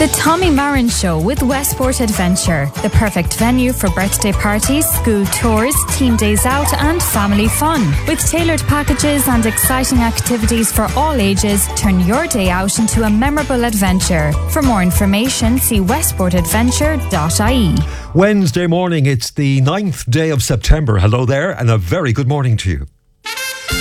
The Tommy Marin Show with Westport Adventure, the perfect venue for birthday parties, school tours, team days out and family fun. With tailored packages and exciting activities for all ages, turn your day out into a memorable adventure. For more information, see westportadventure.ie. Wednesday morning, it's the 9th day of September. Hello there and a very good morning to you.